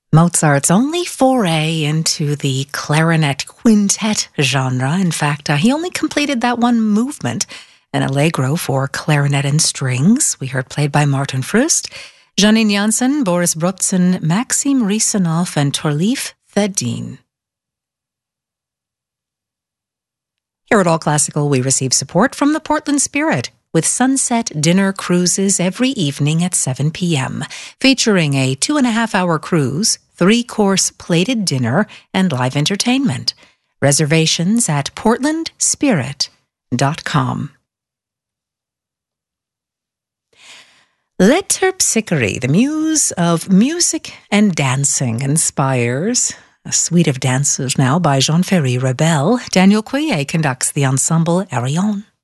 Mozart's only foray into the clarinet quintet genre. In fact, he only completed that one movement, an allegro for clarinet and strings. We heard played by Martin Frust, Janine Janssen, Boris Brotzen, Maxim Risanov, and Torleif Thedin. Here at All Classical, we receive support from the Portland Spirit, with sunset dinner cruises every evening at 7 p.m., featuring a 2.5-hour cruise, 3-course plated dinner, and live entertainment. Reservations at portlandspirit.com. Le Terpsichore, the muse of music and dancing, inspires a suite of dances now by Jean-Ferry Rebel. Daniel Couillet conducts the ensemble Arion.